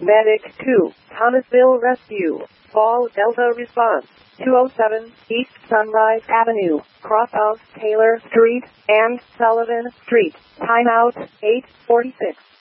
Medic 2, Thomasville Rescue. Fall Delta response. 207 East Sunrise Avenue, cross of Taylor Street and Sullivan Street. Timeout 8:46.